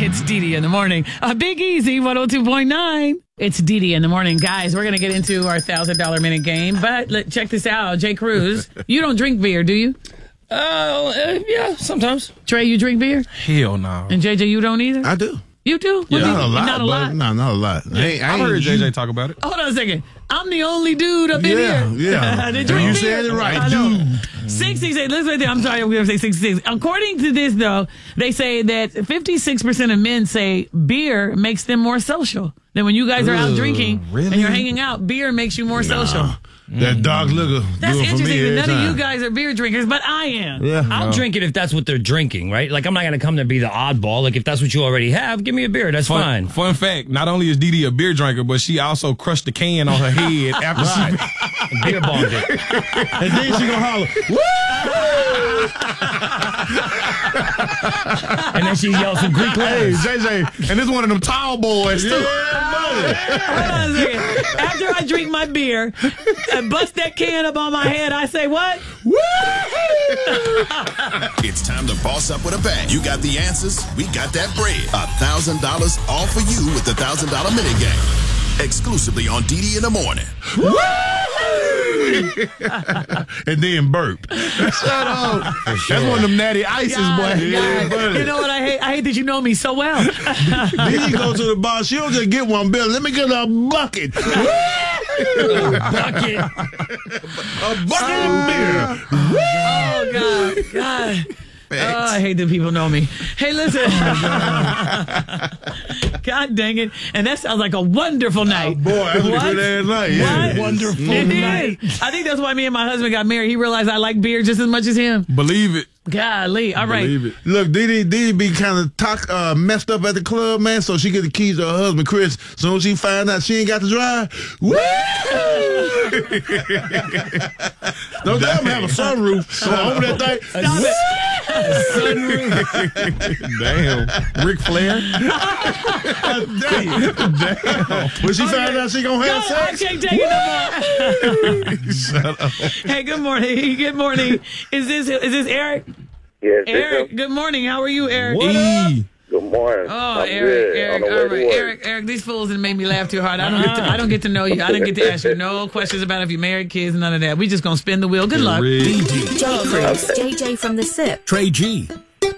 It's Dee in the morning. Big Easy 102.9. It's Dee in the morning. Guys, we're going to get into our $1,000 minute game. But check this out. Jay Cruz, you don't drink beer, do you? Yeah, sometimes. Trey, you drink beer? Hell no. And JJ, you don't either? I do. You do? Yeah, What, not a lot. Not a lot? No, not a lot. I heard JJ talk about it. Hold on a second. I'm the only dude up in here. Yeah. That drink You beer. said it right, I know. dude. 66. Listen right there. I'm sorry. I'm going to say 66. According to this, though, they say that 56% of men say beer makes them more social. Then when you guys are out drinking and you're hanging out, beer makes you more social. That dog liquor That's do it for interesting. me every None time. of you guys are beer drinkers, but I am. Yeah. I'll drink it if that's what they're drinking, right? Like, I'm not going to come to be the oddball. Like, if that's what you already have, give me a beer. That's fine. Fun fact, not only is Dee Dee a beer drinker, but she also crushed the can on her head after she Beer bombed it. And then she gonna holler, And then she yells some Greek hey, letters. JJ. And this one of them tall boys, too. Hold on a second. After I drink my beer and bust that can up on my head, I say what? It's time to boss up with a bang. You got the answers. We got that bread. $1,000 all for you with the $1,000 minute game. Exclusively on Dee in the morning. And then burp. Shut up. That's one of them natty ices, God, boy. God. You know what I hate? I hate that you know me so well. Then you go to the bar. She don't just get one bill. Let me get a bucket. Bucket. A bucket of beer. Oh, God. God. Oh, I hate that people know me. Hey, listen. God dang it. And that sounds like a wonderful night. Boy, that was a good ass night. Yeah. What? Wonderful It night. is. I think that's why me and my husband got married. He realized I like beer just as much as him. believe it. Golly. All right. Believe it. Look, Dee be kind of messed up at the club, man, so she get the keys to her husband, Chris. Soon as she find out she ain't got to drive, woo! Don't let him have a sunroof. So over that thing, Stop it. Damn. Ric Flair. damn. When she find out she gonna have I sex, can't take it no more. Shut up. Hey, good morning. Good morning. Is this Eric? Yes, Eric, good morning. How are you, Eric? E. Good morning. Oh, I'm Eric, good. Eric, On the way all to right. work. Eric, these fools have made me laugh too hard. I don't get to know you. I don't get to ask you no questions about if you married, kids, none of that. We just gonna spin the wheel. Good luck. Jay Cruz, JJ from the SIP, Trey G.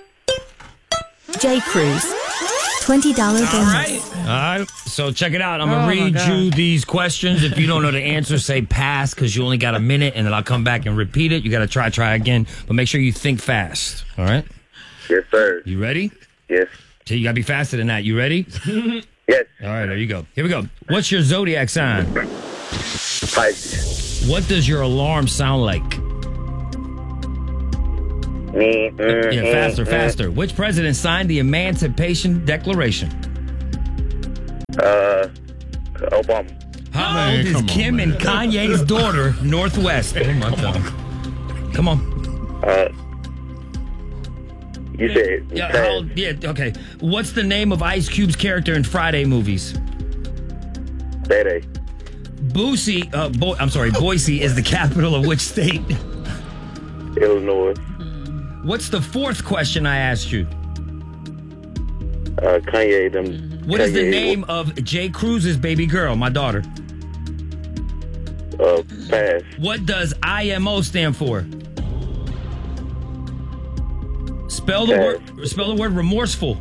Jay Cruz, $20 bonus. All right. All right. So check it out. I'm Oh, my going to God. read you these questions. If you don't know the answer, say pass because you only got a minute, and then I'll come back and repeat it. You got to try again. But make sure you think fast. All right? Yes, sir. You ready? Yes. So you got to be faster than that. You ready? Yes. All right, there you go. Here we go. What's your zodiac sign? Pisces. What does your alarm sound like? Yeah, faster. Which president signed the Emancipation Declaration? Obama. How Man, old is come on, Kim man. and Kanye's daughter, Northwest? Oh, my God. Come on. You said Yeah, pass. how old, yeah, okay. What's the name of Ice Cube's character in Friday movies? Payday. Boise is the capital of which state? Illinois. What's the fourth question I asked you? Kanye. Them. What is the Kanye, name of Jay Cruz's baby girl, my daughter? Pass. What does IMO stand for? Spell the word remorseful.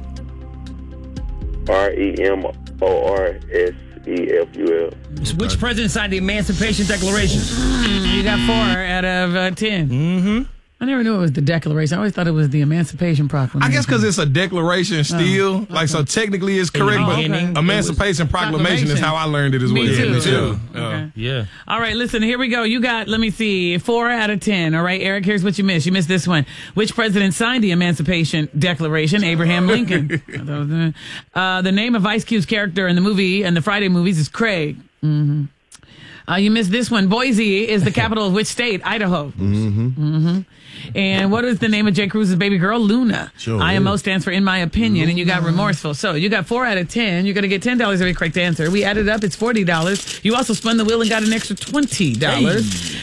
REMORSEFUL. Which president signed the Emancipation Declaration? You got 4 out of 10. Mm-hmm. I never knew it was the Declaration. I always thought it was the Emancipation Proclamation. I guess because it's a declaration still. Like, so technically it's correct, but beginning, Emancipation Proclamation is how I learned it as well. Me too. Me too. Okay. Yeah. All right, listen, here we go. You got, let me see, 4 out of 10. All right, Eric, here's what you missed. You missed this one. Which president signed the Emancipation Declaration? Abraham Lincoln. The name of Ice Cube's character in the movie and the Friday movies is Craig. Mm-hmm. You missed this one. Boise is the capital of which state? Idaho. Mm-hmm. Mm-hmm. And what is the name of Jay Cruz's baby girl? Luna. Sure IMO is. stands for in my opinion, and you got remorseful. So you got 4 out of 10. You're going to get $10 every correct answer. We added up. It's $40. You also spun the wheel and got an extra $20.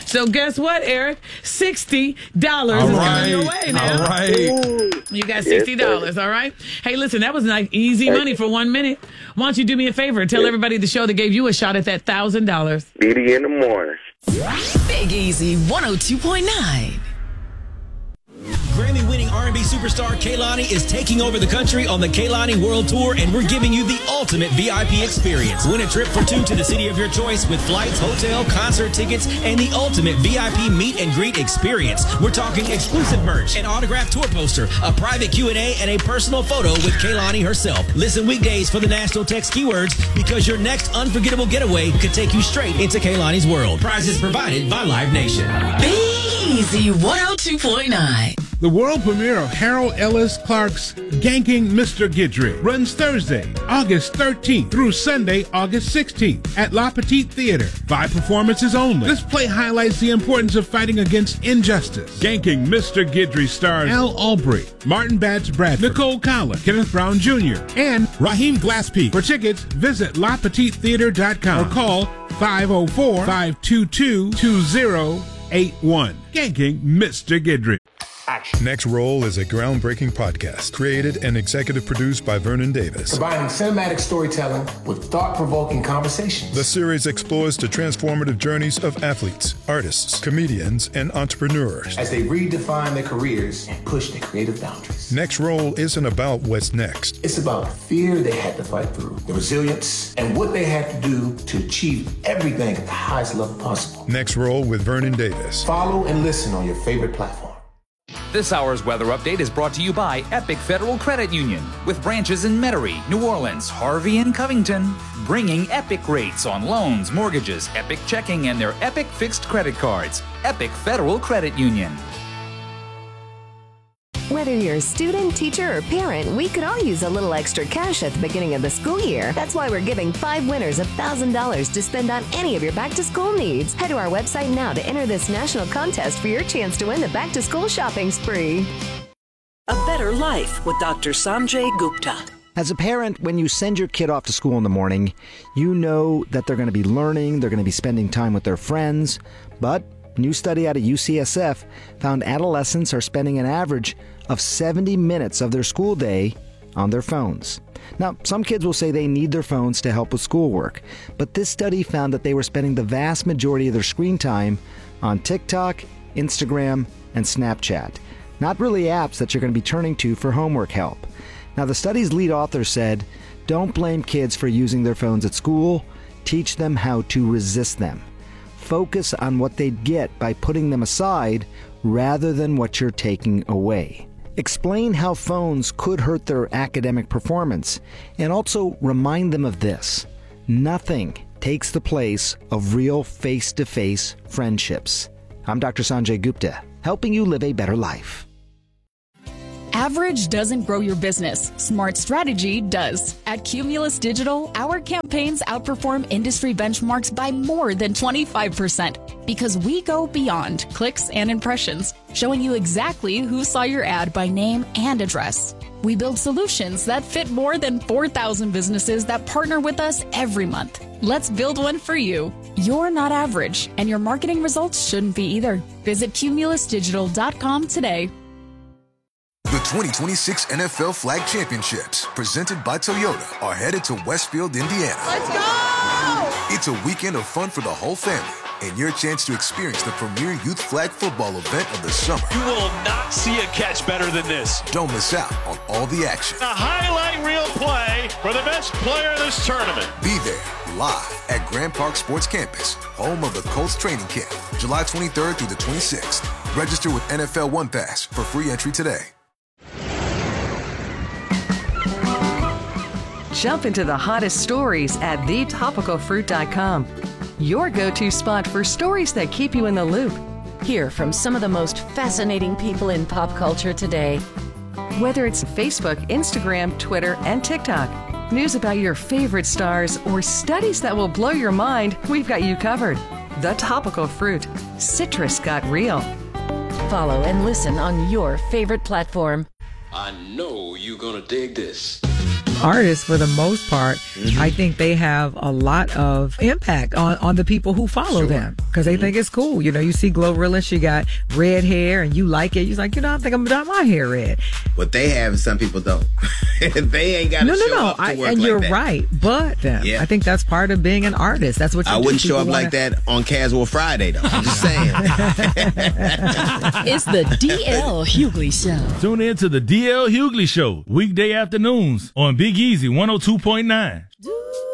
So guess what, Eric? $60 is coming your way now. All right. You got $60, all right? Hey, listen, that was like easy money for 1 minute. Why don't you do me a favor? Tell everybody the show that gave you a shot at that $1,000. Didi in the morning. Big Easy 102.9. Grammy-winning R&B superstar Kehlani is taking over the country on the Kehlani World Tour, and we're giving you the ultimate VIP experience. Win a trip for two to the city of your choice with flights, hotel, concert tickets, and the ultimate VIP meet and greet experience. We're talking exclusive merch, an autographed tour poster, a private Q&A, and a personal photo with Kehlani herself. Listen weekdays for the national text keywords, because your next unforgettable getaway could take you straight into Kehlani's world. Prizes provided by Live Nation. Big Easy 102.9. The world premiere of Harold Ellis Clark's Ganking Mr. Guidry runs Thursday, August 13th through Sunday, August 16th at La Petite Theater. 5 performances only. This play highlights the importance of fighting against injustice. Ganking Mr. Guidry stars Al Albright, Martin Batts Bradford, Nicole Collins, Kenneth Brown Jr., and Raheem Glasspeak. For tickets, visit LaPetiteTheater.com or call 504-522-2081. Ganking Mr. Guidry. Next Roll is a groundbreaking podcast created and executive produced by Vernon Davis. Combining cinematic storytelling with thought-provoking conversations. The series explores the transformative journeys of athletes, artists, comedians, and entrepreneurs as they redefine their careers and push their creative boundaries. Next Roll isn't about what's next. It's about the fear they had to fight through, the resilience, and what they had to do to achieve everything at the highest level possible. Next Roll with Vernon Davis. Follow and listen on your favorite platform. This hour's weather update is brought to you by Epic Federal Credit Union, with branches in Metairie, New Orleans, Harvey, and Covington, bringing Epic rates on loans, mortgages, Epic checking, and their Epic fixed credit cards. Epic Federal Credit Union. Whether you're a student, teacher, or parent, we could all use a little extra cash at the beginning of the school year. That's why we're giving 5 winners $1,000 to spend on any of your back-to-school needs. Head to our website now to enter this national contest for your chance to win the back-to-school shopping spree. A Better Life with Dr. Sanjay Gupta. As a parent, when you send your kid off to school in the morning, you know that they're going to be learning, they're going to be spending time with their friends, but a new study out of UCSF found adolescents are spending an average of 70 minutes of their school day on their phones. Now, some kids will say they need their phones to help with schoolwork, but this study found that they were spending the vast majority of their screen time on TikTok, Instagram, and Snapchat. Not really apps that you're going to be turning to for homework help. Now, the study's lead author said, "Don't blame kids for using their phones at school. Teach them how to resist them. Focus on what they'd get by putting them aside rather than what you're taking away." Explain how phones could hurt their academic performance, and also remind them of this: nothing takes the place of real face-to-face friendships. I'm Dr. Sanjay Gupta, helping you live a better life. Average doesn't grow your business. Smart strategy does. At Cumulus Digital, our campaigns outperform industry benchmarks by more than 25% because we go beyond clicks and impressions, showing you exactly who saw your ad by name and address. We build solutions that fit more than 4,000 businesses that partner with us every month. Let's build one for you. You're not average, and your marketing results shouldn't be either. Visit cumulusdigital.com today. The 2026 NFL Flag Championships, presented by Toyota, are headed to Westfield, Indiana. Let's go! It's a weekend of fun for the whole family and your chance to experience the premier youth flag football event of the summer. You will not see a catch better than this. Don't miss out on all the action. A highlight reel play for the best player in this tournament. Be there live at Grand Park Sports Campus, home of the Colts training camp, July 23rd through the 26th. Register with NFL One Pass for free entry today. Jump into the hottest stories at thetopicalfruit.com. Your go-to spot for stories that keep you in the loop. Hear from some of the most fascinating people in pop culture today. Whether it's Facebook, Instagram, Twitter, and TikTok, news about your favorite stars, or studies that will blow your mind, we've got you covered. The Topical Fruit. Citrus got real. Follow and listen on your favorite platform. I know you're gonna dig this. artists, for the most part, I think they have a lot of impact on the people who follow them because they think it's cool. You know, you see Glorilla, she got red hair and you like it. You're like, I think I'm going to dye my hair red. What they have and some people don't. They ain't got to show up to work and like you're that. right. But I think that's part of being an artist. That's what you I do. wouldn't show up like that on Casual Friday, though. I'm just saying. It's the DL Hughley Show. Tune in to the DL Hughley Show, weekday afternoons on Big Easy 102.9.